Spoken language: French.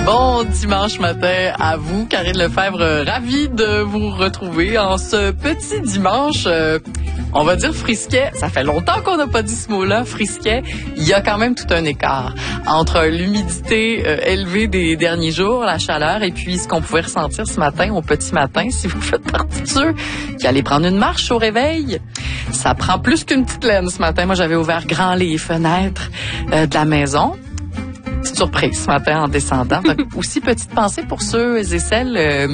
Bon dimanche matin à vous, Karine Lefebvre, ravie de vous retrouver en ce petit dimanche, on va dire frisquet. Ça fait longtemps qu'on n'a pas dit ce mot-là, frisquet. Il y a quand même tout un écart entre l'humidité élevée des derniers jours, la chaleur, et puis ce qu'on pouvait ressentir ce matin, au petit matin, si vous faites partie de ceux qui allaient prendre une marche au réveil. Ça prend plus qu'une petite laine ce matin. Moi, j'avais ouvert grand les fenêtres de la maison. Petite surprise ce matin en descendant. Aussi, petite pensée pour ceux et celles